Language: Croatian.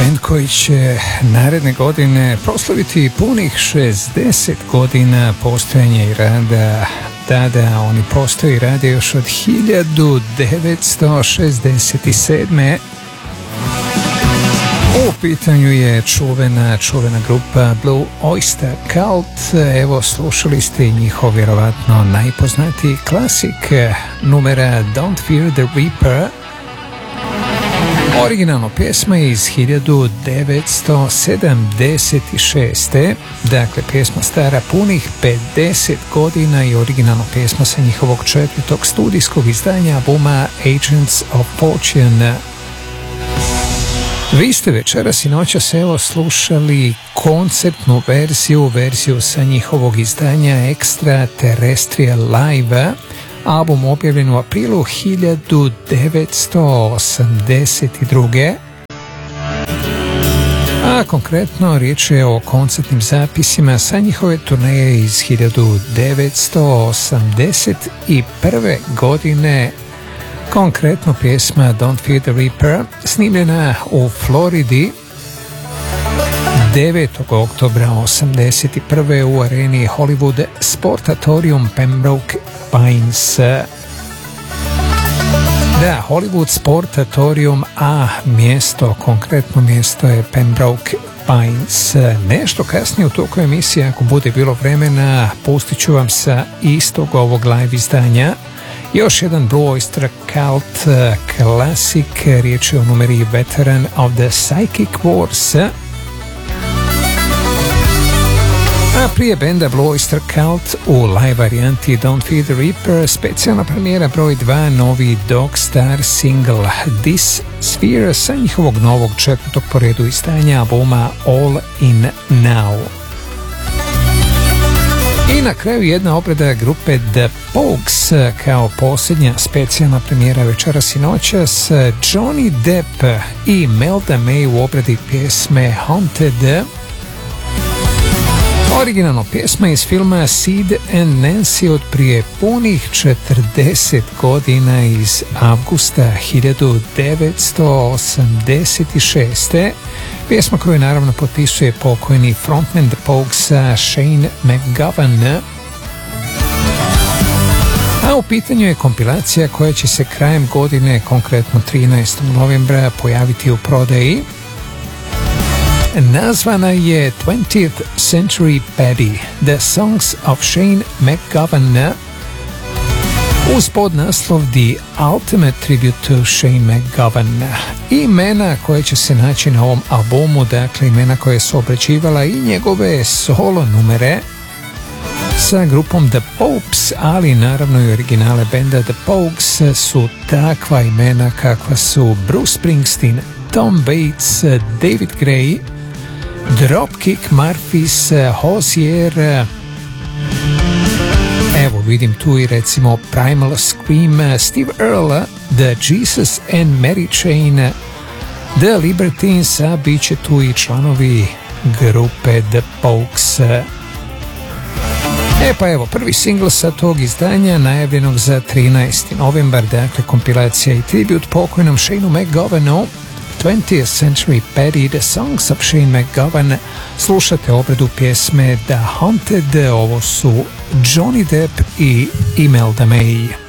Band koji će naredne godine proslaviti punih 60 godina postojanja i rada. Da, oni postoji i rade još od 1967. U pitanju je čuvena grupa Blue Oyster Cult. Evo, slušali ste njihov vjerovatno najpoznatiji klasik numera Don't Fear the Reaper. Originalna pjesma je iz 1976. Dakle, pjesma stara punih 50 godina i originalna pjesma sa njihovog 4. studijskog izdanja albuma Agents of Fortune. Vi ste večeras i noćas evo slušali koncertnu verziju sa njihovog izdanja Extraterrestrial Live, album objavljen u aprilu 1982. A konkretno riječ je o koncertnim zapisima sa njihove turneje iz 1981. godine. Konkretno pjesma Don't Fear the Reaper snimljena u Floridi 9. oktobra 1981. u areni Hollywood Sportatorium Pembroke Pines. Da, Hollywood Sportatorium, a konkretno mjesto je Pembroke Pines. Nešto kasnije u toku emisije, ako bude bilo vremena, pustit ću vam sa istog ovog live izdanja još jedan Blue Oyster Cult klasik, riječ je o numeri Veteran of the Psychic Wars. A prije benda Blue Oyster Cult u live varijanti Don't Fear the Reaper, specijalna premijera broj 2, novi Dog Star single This Sphere sa njihovog novog 4. po redu izdanja albuma All in Now. I na kraju jedna obrada grupe The Pogues kao posljednja specijalna premijera večeras i noćas, Johnny Depp i Melda May u obradi pjesme Haunted. Originalna pjesma iz filma Sid and Nancy od prije punih 40 godina iz avgusta 1986. Pjesma koju naravno potpisuje pokojni frontman The Poguesa Shane McGowan. A u pitanju je kompilacija koja će se krajem godine, konkretno 13. novembra, pojaviti u prodaji. Nazvana je 20th Century Paddy, The Songs of Shane McGowan, uz podnaslov The Ultimate Tribute to Shane McGowan. Imena koje će se naći na ovom albumu, dakle imena koje su obrađivala i njegove solo numere sa grupom The Popes, ali naravno i originale benda The Pogues su takva imena kakva su Bruce Springsteen, Tom Waits, David Gray, Dropkick Murphys, Hozier, evo vidim tu i recimo Primal Scream, Steve Earle, The Jesus and Mary Chain, The Libertines, a bit će tu i članovi grupe The Pogues. Pa evo, prvi singl sa tog izdanja najavljenog za 13. novembar, dakle kompilacija i tribut pokojnom Shaneu McGovanu, 20th Century Paddy, The Songs of Shane McGowan. Slušate obradu pjesme The Haunted, ovo su Johnny Depp i Imelda May.